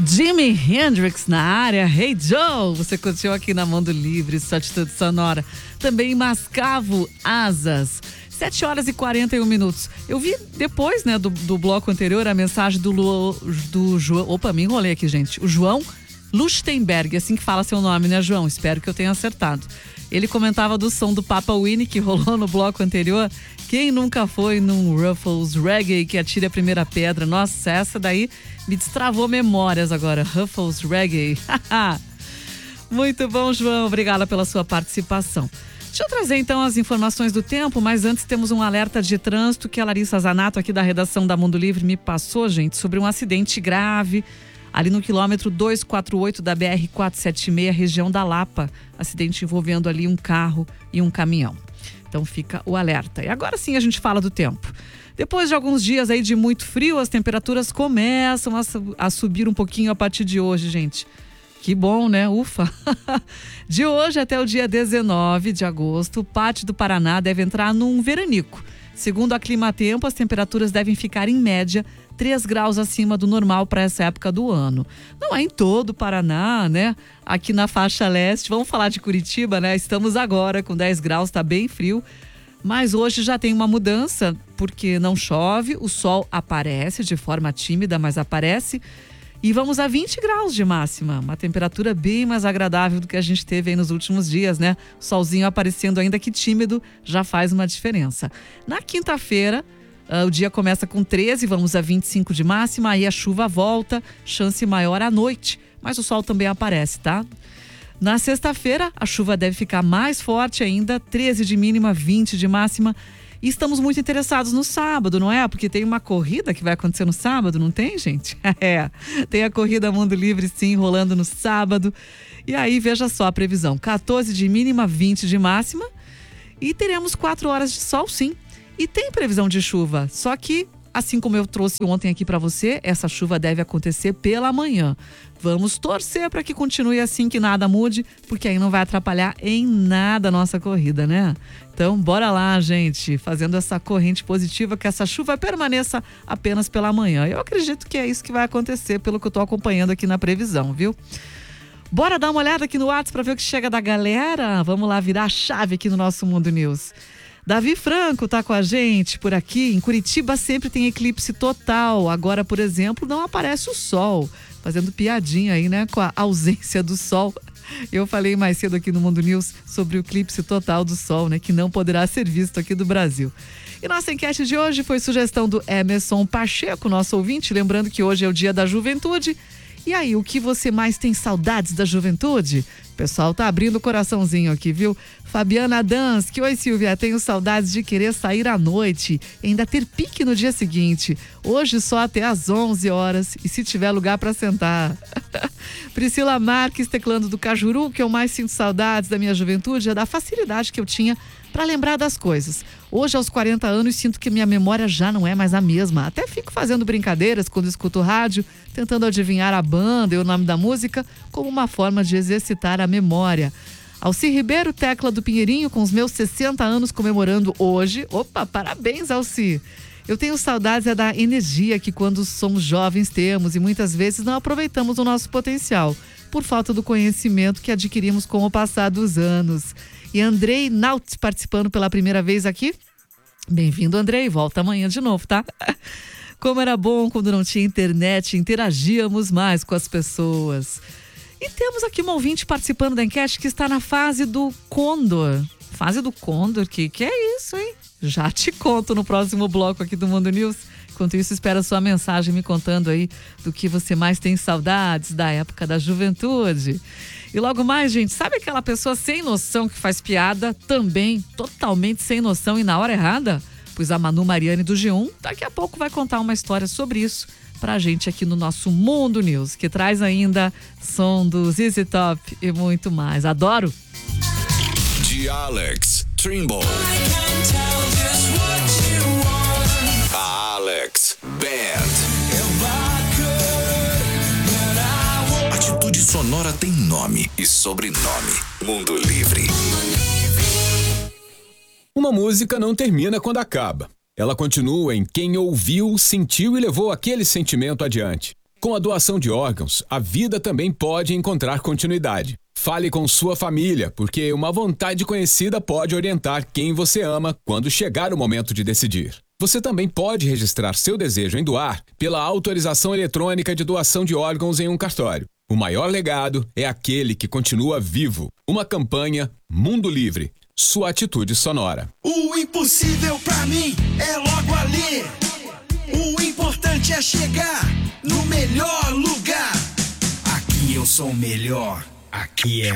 Jimi Hendrix na área. Hey Joe, você curtiu aqui na Mundo Livre, sua atitude sonora. Também Mascavo Asas. 7h41. Eu vi depois, né, do bloco anterior, a mensagem do João. Opa, me enrolei aqui, gente. O João Lustenberg, assim que fala seu nome, né, João? Espero que eu tenha acertado. Ele comentava do som do Papa Winnie que rolou no bloco anterior. Quem nunca foi num Ruffles Reggae que atire a primeira pedra? Nossa, essa daí me destravou memórias agora. Ruffles Reggae. Muito bom, João. Obrigada pela sua participação. Deixa eu trazer então as informações do tempo, mas antes temos um alerta de trânsito que a Larissa Zanato, aqui da redação da Mundo Livre, me passou, gente, sobre um acidente grave ali no quilômetro 248 da BR-476, região da Lapa. Acidente envolvendo ali um carro e um caminhão. Então fica o alerta. E agora sim a gente fala do tempo. Depois de alguns dias aí de muito frio, as temperaturas começam a subir um pouquinho a partir de hoje, gente. Que bom, né? Ufa! De hoje até o dia 19 de agosto, o Pátio do Paraná deve entrar num veranico. Segundo a Climatempo, as temperaturas devem ficar, em média, 3 graus acima do normal para essa época do ano. Não é em todo o Paraná, né? Aqui na faixa leste, vamos falar de Curitiba, né? Estamos agora com 10 graus, está bem frio. Mas hoje já tem uma mudança, porque não chove, o sol aparece de forma tímida, mas aparece. E vamos a 20 graus de máxima, uma temperatura bem mais agradável do que a gente teve aí nos últimos dias, né? O solzinho aparecendo, ainda que tímido, já faz uma diferença. Na quinta-feira, o dia começa com 13, vamos a 25 de máxima, aí a chuva volta, chance maior à noite, mas o sol também aparece, tá? Na sexta-feira, a chuva deve ficar mais forte ainda, 13 de mínima, 20 de máxima. E estamos muito interessados no sábado, não é? Porque tem uma corrida que vai acontecer no sábado, não tem, gente? É, tem a corrida Mundo Livre, sim, rolando no sábado. E aí, veja só a previsão, 14 de mínima, 20 de máxima. E teremos 4 horas de sol, sim. E tem previsão de chuva, só que, assim como eu trouxe ontem aqui para você, essa chuva deve acontecer pela manhã. Vamos torcer para que continue assim, que nada mude, porque aí não vai atrapalhar em nada a nossa corrida, né? Então, bora lá, gente, fazendo essa corrente positiva, que essa chuva permaneça apenas pela manhã. Eu acredito que é isso que vai acontecer, pelo que eu tô acompanhando aqui na previsão, viu? Bora dar uma olhada aqui no WhatsApp para ver o que chega da galera? Vamos lá virar a chave aqui no nosso Mundo News. Davi Franco tá com a gente por aqui. Em Curitiba sempre tem eclipse total. Agora, por exemplo, não aparece o sol. Fazendo piadinha aí, né, com a ausência do sol. Eu falei mais cedo aqui no Mundo News sobre o eclipse total do sol, né, que não poderá ser visto aqui do Brasil. E nossa enquete de hoje foi sugestão do Emerson Pacheco, nosso ouvinte, lembrando que hoje é o Dia da Juventude. E aí, o que você mais tem saudades da juventude? O pessoal tá abrindo o coraçãozinho aqui, viu? Fabiana Dansky, oi Silvia, tenho saudades de querer sair à noite, ainda ter pique no dia seguinte. Hoje só até às 11 horas e se tiver lugar para sentar. Priscila Marques, teclando do Cajuru, que eu mais sinto saudades da minha juventude é da facilidade que eu tinha para lembrar das coisas. Hoje, aos 40 anos, sinto que minha memória já não é mais a mesma. Até fico fazendo brincadeiras quando escuto rádio, tentando adivinhar a banda e o nome da música, como uma forma de exercitar a memória. Alci Ribeiro, tecla do Pinheirinho, com os meus 60 anos comemorando hoje. Opa, parabéns, Alci! Eu tenho saudades da energia que quando somos jovens temos e muitas vezes não aproveitamos o nosso potencial, por falta do conhecimento que adquirimos com o passar dos anos. E Andrei Naut participando pela primeira vez aqui. Bem-vindo, Andrei. Volta amanhã de novo, tá? Como era bom quando não tinha internet, interagíamos mais com as pessoas. E temos aqui uma ouvinte participando da enquete que está na fase do Condor. Fase do Condor? Que é isso, hein? Já te conto no próximo bloco aqui do Mundo News. Enquanto isso, espera a sua mensagem me contando aí do que você mais tem saudades da época da juventude. E logo mais, gente, sabe aquela pessoa sem noção que faz piada também totalmente sem noção e na hora errada? Pois a Manu Mariani do G1 daqui a pouco vai contar uma história sobre isso pra gente aqui no nosso Mundo News, que traz ainda som do ZZ Top e muito mais. Adoro! De Alex Trimble. A Alex Band. Atitude sonora tem nome e sobrenome. Mundo Livre. Uma música não termina quando acaba. Ela continua em quem ouviu, sentiu e levou aquele sentimento adiante. Com a doação de órgãos, a vida também pode encontrar continuidade. Fale com sua família, porque uma vontade conhecida pode orientar quem você ama quando chegar o momento de decidir. Você também pode registrar seu desejo em doar pela autorização eletrônica de doação de órgãos em um cartório. O maior legado é aquele que continua vivo. Uma campanha Mundo Livre. Sua atitude sonora. O impossível pra mim é logo ali. O importante é chegar no melhor lugar. Aqui eu sou o melhor. Aqui é